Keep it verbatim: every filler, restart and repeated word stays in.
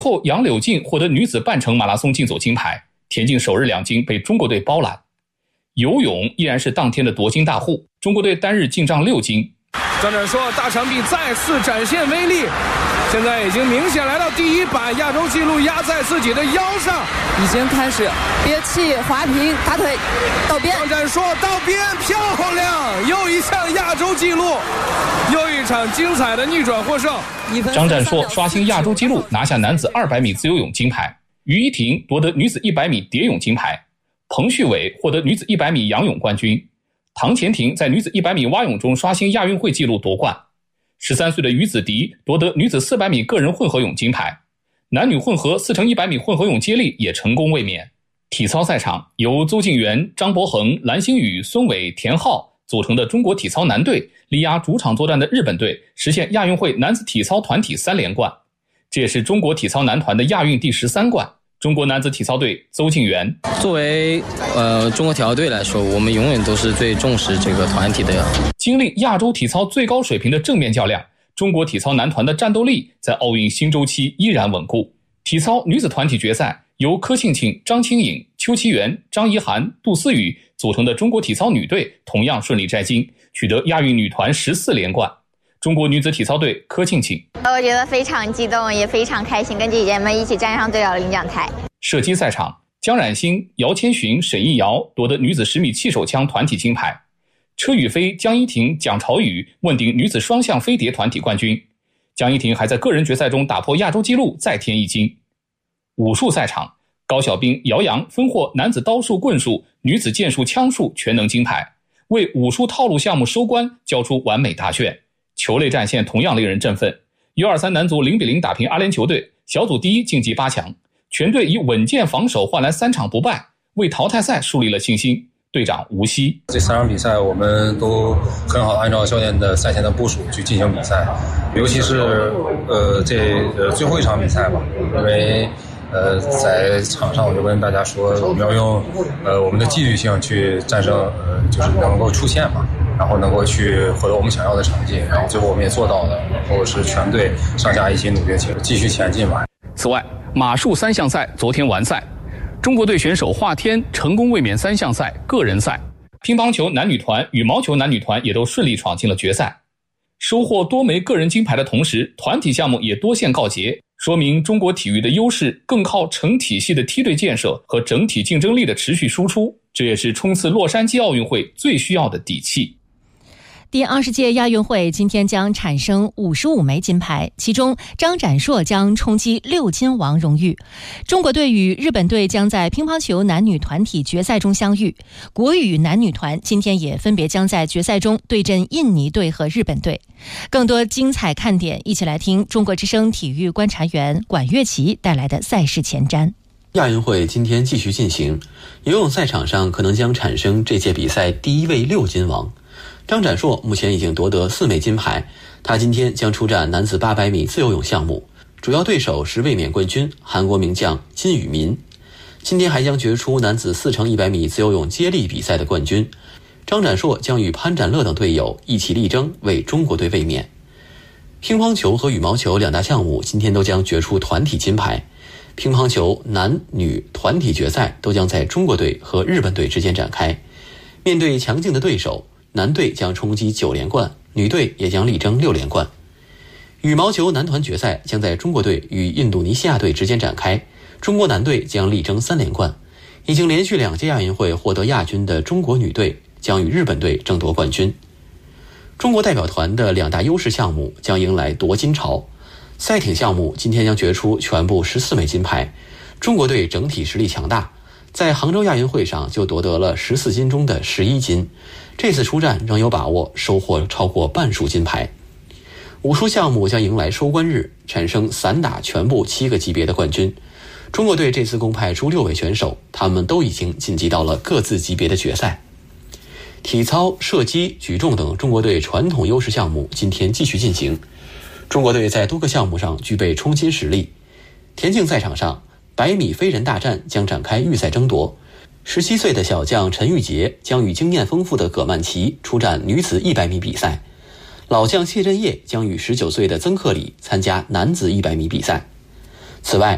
后杨柳静获得女子半程马拉松竞走金牌，田径首日两金被中国队包揽。游泳依然是当天的夺金大户，中国队单日进账六金。 张展硕大长臂再次展现威力，现在已经明显来到第一板，亚洲纪录压在自己的腰上， 已经开始憋气滑平，打腿到边。 张展硕到边，漂亮，又一项亚洲纪录，又一场精彩的逆转获胜。 张展硕刷新亚洲纪录，拿下男子二百米自由泳金牌，于依婷夺得女子一百米蝶泳金牌，彭旭伟获得女子一百米仰泳冠军，唐钱婷在女子一百米蛙泳中刷新亚运会纪录夺冠。十三岁的于子迪夺得女子四百米个人混合泳金牌，男女混合四乘一百米混合泳接力也成功卫冕。体操赛场由邹敬园、张博恒、蓝星宇、孙伟、田浩组成的中国体操男队力压主场作战的日本队，实现亚运会男子体操团体三连冠，这也是中国体操男团的亚运第十三冠。中国男子体操队邹敬园： 作为呃中国体操队来说，我们永远都是最重视这个团体的。 经历亚洲体操最高水平的正面较量，中国体操男团的战斗力在奥运新周期依然稳固。体操女子团体决赛由柯庆庆、张清颖、邱其元、张怡涵、杜思雨组成的中国体操女队同样顺利摘金，取得亚运女团十四连冠。中国女子体操队柯庆庆： 我觉得非常激动，也非常开心，跟姐姐们一起站上最高领奖台。 射击赛场，江冉星、姚千寻、沈艺瑶夺得女子十米气手枪团体金牌，车宇飞、江一婷、蒋朝宇问鼎女子双项飞碟团体冠军。江一婷还在个人决赛中打破亚洲纪录，再添一金。武术赛场，高晓彬、姚洋分获男子刀术、棍术、女子剑术、枪术全能金牌，为武术套路项目收官交出完美答卷。球类战线同样令人振奋 U 二十三 男足零比零打平阿联酋队，小组第一晋级八强，全队以稳健防守换来三场不败，为淘汰赛树立了信心。队长吴曦： 这三场比赛我们都很好按照教练的赛前的部署去进行比赛，尤其是呃这呃最后一场比赛吧，因为呃在场上我就跟大家说，我们要用呃我们的纪律性去战胜呃就是能够出线嘛，然后能够去获得我们想要的成绩，然后最后我们也做到了，然后是全队上下一起努力继续前进吧。 此外，马术三项赛昨天完赛，中国队选手华天成功卫冕三项赛个人赛，乒乓球男女团、羽毛球男女团也都顺利闯进了决赛。收获多枚个人金牌的同时，团体项目也多线告捷，说明中国体育的优势更靠成体系的梯队建设和整体竞争力的持续输出，这也是冲刺洛杉矶奥运会最需要的底气。 第二十届亚运会今天将产生五十五枚金牌，其中张展硕将冲击六金王荣誉。中国队与日本队将在乒乓球男女团体决赛中相遇，国羽男女团今天也分别将在决赛中对阵印尼队和日本队。更多精彩看点，一起来听中国之声体育观察员管乐琪带来的赛事前瞻。 亚运会今天继续进行，游泳赛场上可能将产生这届比赛第一位六金王。张展硕目前已经夺得四枚金牌，他今天将出战男子八百米自由泳项目，主要对手是卫冕冠军韩国名将金宇民。今天还将决出男子四乘一百米自由泳接力比赛的冠军，张展硕将与潘展乐等队友一起力争为中国队卫冕。乒乓球和羽毛球两大项目今天都将决出团体金牌，乒乓球男女团体决赛都将在中国队和日本队之间展开。面对强劲的对手，男队将冲击九连冠，女队也将力争六连冠。羽毛球男团决赛将在中国队与印度尼西亚队之间展开，中国男队将力争三连冠。已经连续两届亚运会获得亚军的中国女队将与日本队争夺冠军。中国代表团的两大优势项目将迎来夺金潮。赛艇项目今天将决出全部十四枚金牌，中国队整体实力强大，在杭州亚运会上就夺得了十四金中的十一金，这次出战仍有把握收获超过半数金牌。武术项目将迎来收官日，产生散打全部七个级别的冠军。中国队这次共派出六位选手，他们都已经晋级到了各自级别的决赛。体操、射击、举重等中国队传统优势项目今天继续进行，中国队在多个项目上具备冲金实力。田径赛场上，百米飞人大战将展开预赛争夺。十七岁的小将陈玉洁将与经验丰富的葛曼棋出战女子一百米比赛，老将谢震业将与十九岁的曾克礼参加男子一百米比赛。此外，